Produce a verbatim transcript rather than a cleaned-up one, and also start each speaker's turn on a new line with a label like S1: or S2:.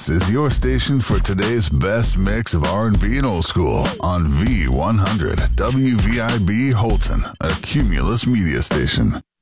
S1: This is your station for today's best mix of R and B and old school on V one hundred W V I B Holton, a Cumulus media station.